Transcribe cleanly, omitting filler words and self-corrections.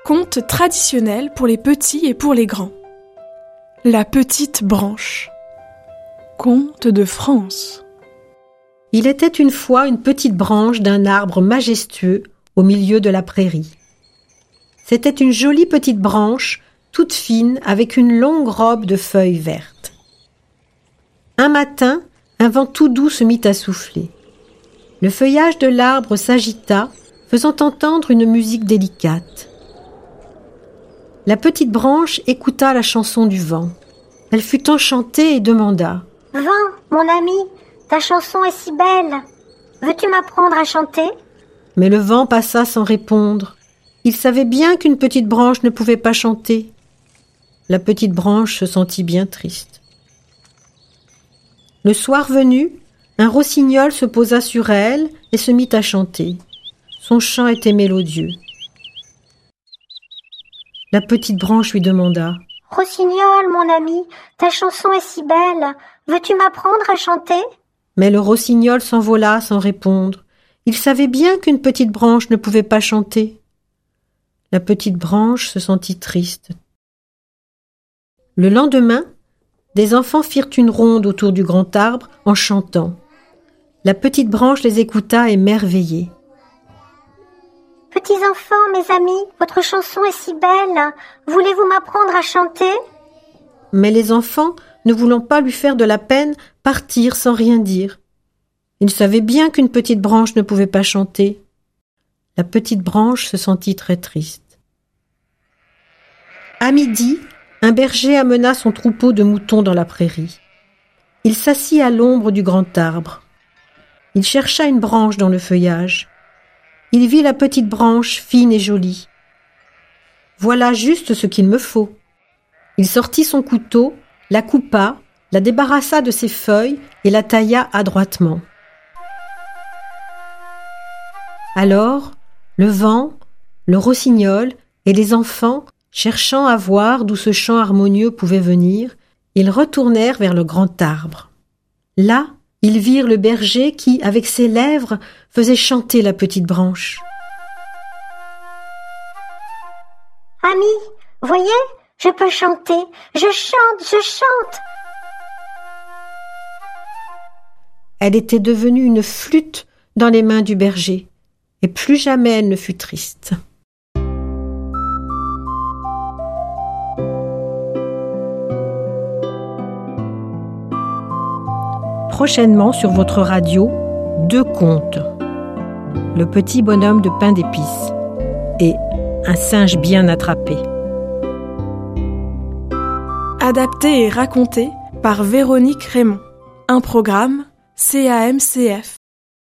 Conte traditionnel pour les petits et pour les grands. La petite branche. Conte de France. Il était une fois une petite branche d'un arbre majestueux au milieu de la prairie. C'était une jolie petite branche, toute fine, avec une longue robe de feuilles vertes. Un matin, un vent tout doux se mit à souffler. Le feuillage de l'arbre s'agita, faisant entendre une musique délicate. La petite branche écouta la chanson du vent. Elle fut enchantée et demanda « Vent, mon ami, ta chanson est si belle. Veux-tu m'apprendre à chanter ?» Mais le vent passa sans répondre. Il savait bien qu'une petite branche ne pouvait pas chanter. La petite branche se sentit bien triste. Le soir venu, un rossignol se posa sur elle et se mit à chanter. Son chant était mélodieux. La petite branche lui demanda « Rossignol, mon ami, ta chanson est si belle. Veux-tu m'apprendre à chanter ?» Mais le rossignol s'envola sans répondre. Il savait bien qu'une petite branche ne pouvait pas chanter. La petite branche se sentit triste. Le lendemain, des enfants firent une ronde autour du grand arbre en chantant. La petite branche les écouta émerveillée. « Petits enfants, mes amis, votre chanson est si belle. Voulez-vous m'apprendre à chanter ?» Mais les enfants, ne voulant pas lui faire de la peine, partirent sans rien dire. Ils savaient bien qu'une petite branche ne pouvait pas chanter. La petite branche se sentit très triste. À midi, un berger amena son troupeau de moutons dans la prairie. Il s'assit à l'ombre du grand arbre. Il chercha une branche dans le feuillage. Il vit la petite branche fine et jolie. « Voilà juste ce qu'il me faut. » Il sortit son couteau, la coupa, la débarrassa de ses feuilles et la tailla adroitement. Alors, le vent, le rossignol et les enfants, cherchant à voir d'où ce chant harmonieux pouvait venir, ils retournèrent vers le grand arbre. Là, ils virent le berger qui, avec ses lèvres, faisait chanter la petite branche. « Ami, voyez, je peux chanter. Je chante. » Elle était devenue une flûte dans les mains du berger, et plus jamais elle ne fut triste. Prochainement sur votre radio, 2 contes. Le petit bonhomme de pain d'épices et un singe bien attrapé. Adapté et raconté par Véronique Raymond. Un programme CAMCF.